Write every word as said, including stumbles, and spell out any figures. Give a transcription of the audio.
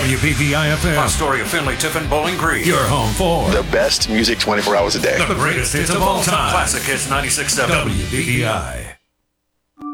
W B V I F M. Astoria, Finley, Tiffin, Bowling Green. Your home for the best music twenty-four hours a day. The greatest hits of all time. Classic Hits ninety-six point seven. W B V I.